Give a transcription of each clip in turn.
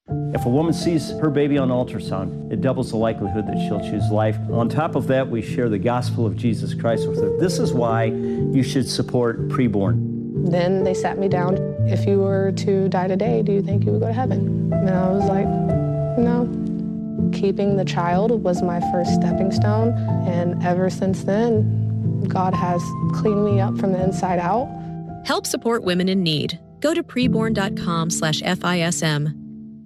If a woman sees her baby on ultrasound, it doubles the likelihood that she'll choose life. On top of that, we share the gospel of Jesus Christ with her. This is why you should support Preborn. Then they sat me down. If you were to die today, do you think you would go to heaven? And I was like, no. Keeping the child was my first stepping stone. And ever since then, God has cleaned me up from the inside out. Help support women in need. Go to preborn.com/FISM.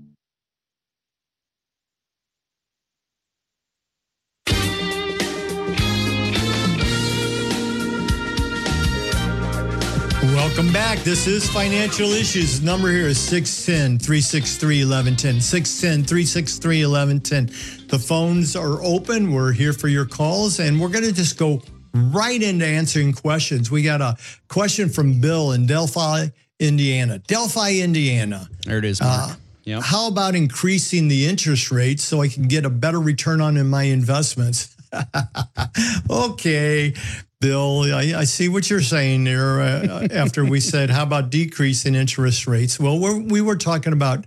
Welcome back. This is Financial Issues. The number here is 610-363-1110. 610-363-1110. The phones are open. We're here for your calls, and we're going to just go right into answering questions. We got a question from Bill in Delphi, Indiana. Delphi, Indiana. There it is, Mark. Yep. How about increasing the interest rate so I can get a better return on my investments? Okay, Bill, I see what you're saying there after we said, how about decreasing interest rates? Well, we were talking about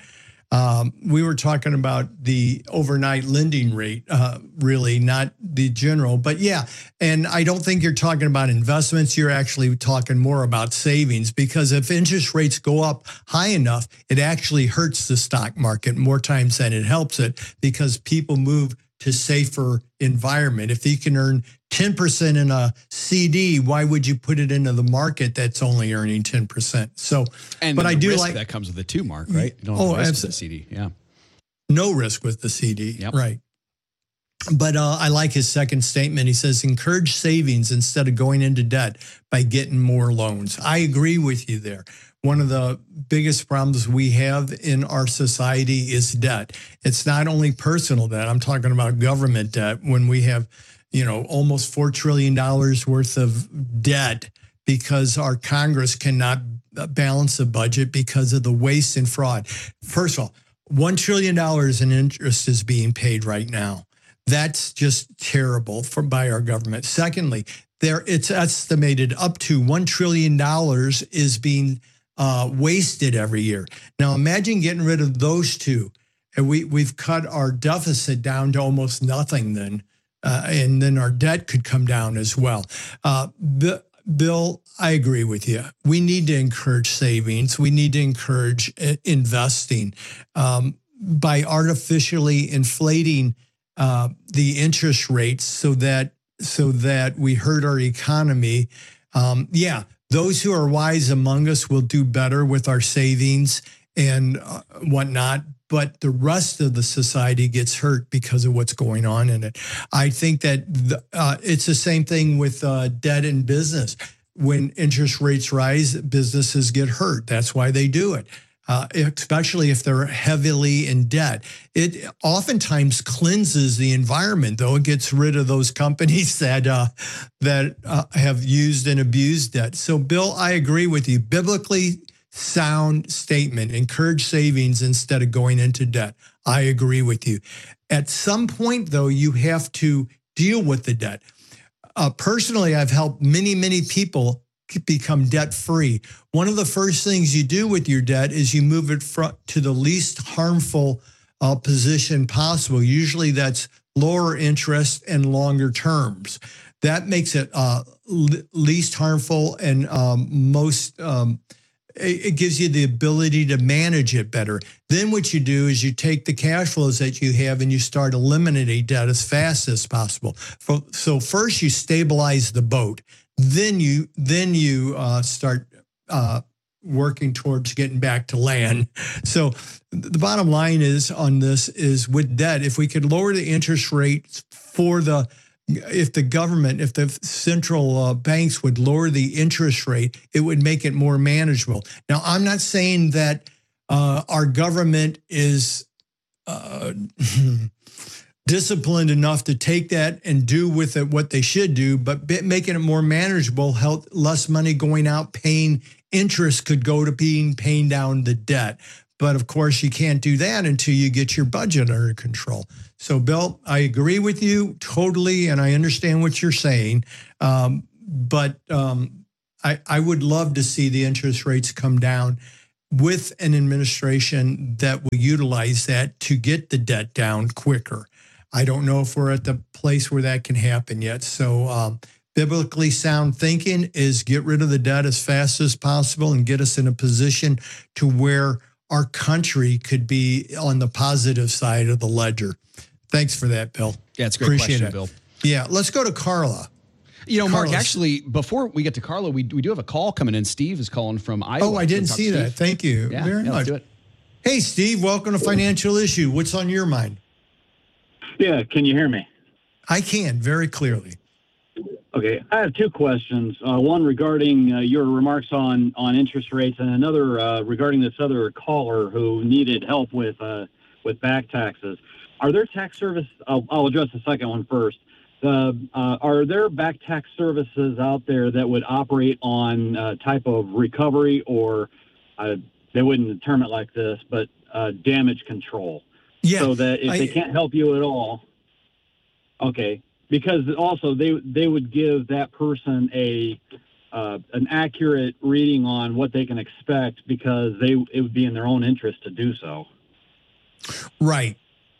the overnight lending rate, really, not the general. But yeah, and I don't think you're talking about investments. You're actually talking more about savings, because if interest rates go up high enough, it actually hurts the stock market more times than it helps it, because people move to safer environment. If you can earn 10% in a CD, why would you put it into the market that's only earning 10%? So, and but I do risk like that comes with the two, Mark, right? You don't have risk with the CD. Yeah. No risk with the CD. Yep. Right. But I like his second statement. He says, encourage savings instead of going into debt by getting more loans. I agree with you there. One of the biggest problems we have in our society is debt. It's not only personal debt. I'm talking about government debt. When we have, almost $4 trillion worth of debt because our Congress cannot balance the budget because of the waste and fraud. First of all, $1 trillion in interest is being paid right now. That's just terrible by our government. Secondly, it's estimated up to $1 trillion is being wasted every year. Now, imagine getting rid of those two. And we've cut our deficit down to almost nothing then. And then our debt could come down as well. Bill, I agree with you. We need to encourage savings. We need to encourage investing by artificially inflating the interest rates so that we hurt our economy. Those who are wise among us will do better with our savings and whatnot, but the rest of the society gets hurt because of what's going on in it. I think that it's the same thing with debt in business. When interest rates rise, businesses get hurt. That's why they do it, especially if they're heavily in debt. It oftentimes cleanses the environment, though. It gets rid of those companies that have used and abused debt. So, Bill, I agree with you. Biblically sound statement. Encourage savings instead of going into debt. I agree with you. At some point, though, you have to deal with the debt. Personally, I've helped many, many people become debt-free. One of the first things you do with your debt is you move it to the least harmful position possible. Usually that's lower interest and longer terms. That makes it least harmful and it gives you the ability to manage it better. Then what you do is you take the cash flows that you have and you start eliminating debt as fast as possible. So first you stabilize the boat. Then you start working towards getting back to land. So the bottom line is on this is with debt, if we could lower the interest rates if the central banks would lower the interest rate, it would make it more manageable. Now, I'm not saying that our government is disciplined enough to take that and do with it what they should do, but making it more manageable, less money going out, paying interest could go to paying down the debt. But of course, you can't do that until you get your budget under control. So, Bill, I agree with you totally, and I understand what you're saying. But I would love to see the interest rates come down with an administration that will utilize that to get the debt down quicker. I don't know if we're at the place where that can happen yet. So biblically sound thinking is get rid of the debt as fast as possible and get us in a position to where our country could be on the positive side of the ledger. Thanks for that, Bill. Yeah, it's a great question, Bill. Yeah, let's go to Carla. You know, Mark, actually, before we get to Carla, we do have a call coming in. Steve is calling from Iowa. Oh, I didn't see that. Thank you very much. Let's do it. Hey, Steve, welcome to Financial Issue. What's on your mind? Yeah, can you hear me? I can, very clearly. Okay, I have two questions. One regarding your remarks on interest rates, and another regarding this other caller who needed help with back taxes. Are there tax service? I'll address the second one first. Are there back tax services out there that would operate on type of recovery, or they wouldn't term it like this, but damage control? Yeah, so that if they can't help you at all, okay. Because also they would give that person an accurate reading on what they can expect, because it would be in their own interest to do so. Right.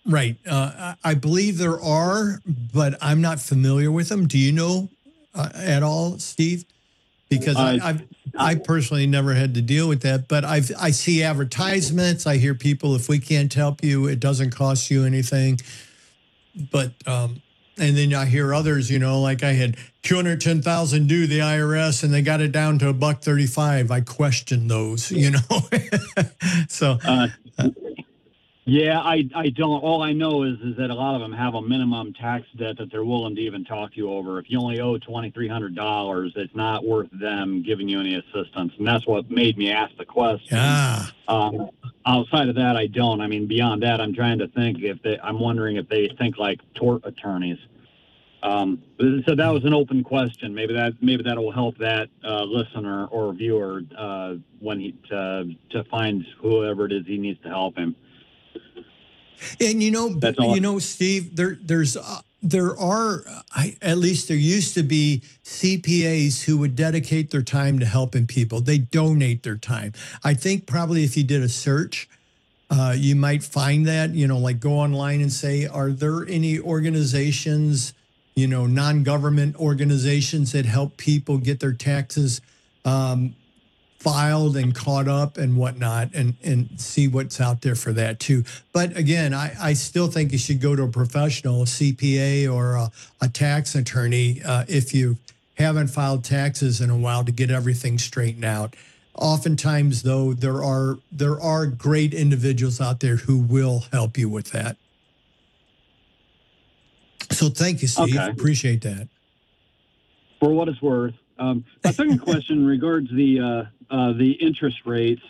I believe there are, but I'm not familiar with them. Do you know at all, Steve? Because I personally never had to deal with that, but I see advertisements. I hear people, if we can't help you, it doesn't cost you anything. But and then I hear others, like I had $210,000 due the IRS, and they got it down to $135. I question those, So. Yeah, I don't. All I know is that a lot of them have a minimum tax debt that they're willing to even talk to you over. If you only owe $2,300, it's not worth them giving you any assistance, and that's what made me ask the question. Outside of that, I don't. I mean, beyond that, I'm trying to think I'm wondering if they think like tort attorneys. So that was an open question. Maybe that will help that listener or viewer when to find whoever it is he needs to help him. And Steve, there are at least there used to be CPAs who would dedicate their time to helping people. They donate their time. I think probably if you did a search, you might find that, like go online and say, are there any organizations, non-government organizations that help people get their taxes filed and caught up and whatnot, and see what's out there for that too. But again, I still think you should go to a professional, a CPA or a tax attorney if you haven't filed taxes in a while, to get everything straightened out. Oftentimes, though, there are great individuals out there who will help you with that. So thank you, Steve. Okay. Appreciate that. For what it's worth. My second question regards the interest rates.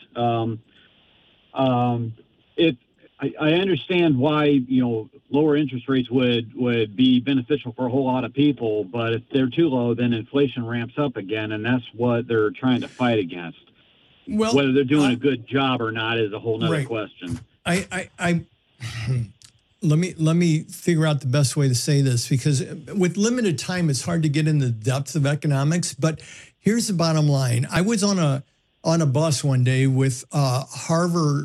If I understand why lower interest rates would be beneficial for a whole lot of people, but if they're too low, then inflation ramps up again, and that's what they're trying to fight against. Well, whether they're doing a good job or not is a whole nother question. Let me figure out the best way to say this, because with limited time, it's hard to get into the depth of economics. But here's the bottom line. I was on a bus one day with Harvard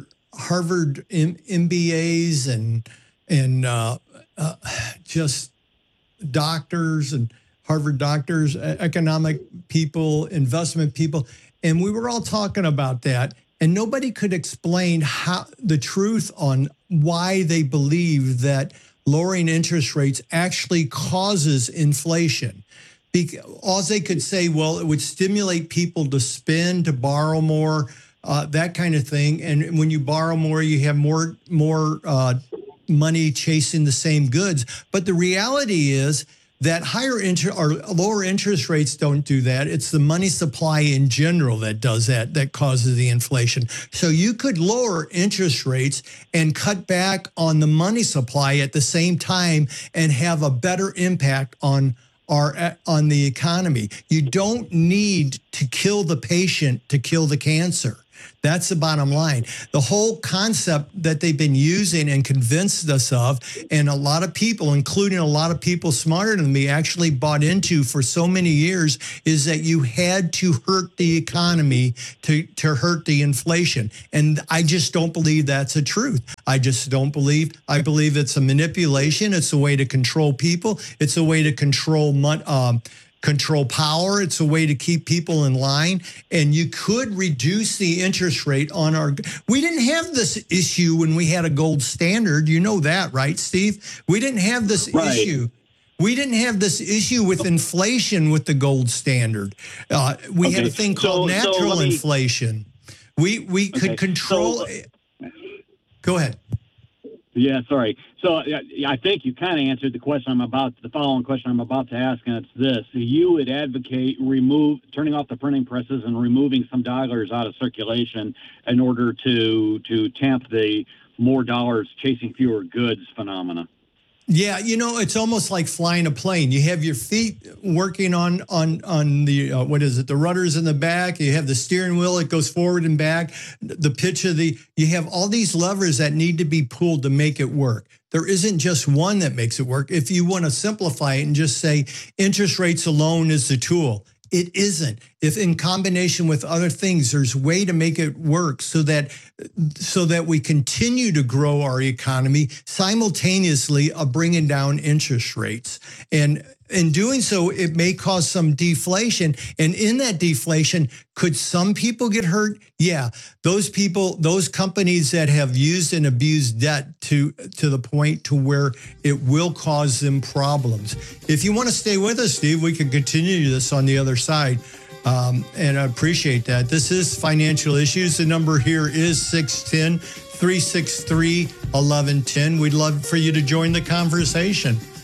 MBAs and just doctors and Harvard doctors, economic people, investment people. And we were all talking about that. And nobody could explain the truth on why they believe that lowering interest rates actually causes inflation. All they could say, well, it would stimulate people to spend, to borrow more, that kind of thing. And when you borrow more, you have more money chasing the same goods. But the reality is that higher interest or lower interest rates don't do that. It's the money supply in general that does that, that causes the inflation. So you could lower interest rates and cut back on the money supply at the same time and have a better impact on the economy. You don't need to kill the patient to kill the cancer. That's the bottom line. The whole concept that they've been using and convinced us of, and a lot of people, including a lot of people smarter than me, actually bought into for so many years, is that you had to hurt the economy to hurt the inflation. And I just don't believe that's the truth. I believe it's a manipulation. It's a way to control people. It's a way to control power. It's a way to keep people in line. And you could reduce the interest rate on we didn't have this issue when we had a gold standard. You know that, right, Steve? We didn't have this issue. We didn't have this issue with inflation with the gold standard. We had a thing called natural inflation. We could control. Go ahead. Yeah, sorry. So I think you kind of answered the following question I'm about to ask, and it's this. You would advocate turning off the printing presses and removing some dollars out of circulation in order to tamp the more dollars chasing fewer goods phenomena. Yeah, it's almost like flying a plane. You have your feet working on the the rudders in the back. You have the steering wheel; it goes forward and back. The pitch of you have all these levers that need to be pulled to make it work. There isn't just one that makes it work. If you want to simplify it and just say interest rates alone is the tool, it isn't. If in combination with other things, there's a way to make it work so that we continue to grow our economy simultaneously of bringing down interest rates. And in doing so, it may cause some deflation. And in that deflation, could some people get hurt? Yeah, those companies that have used and abused debt to the point to where it will cause them problems. If you want to stay with us, Steve, we can continue this on the other side. And I appreciate that. This is Financial Issues. The number here is 610-363-1110. We'd love for you to join the conversation.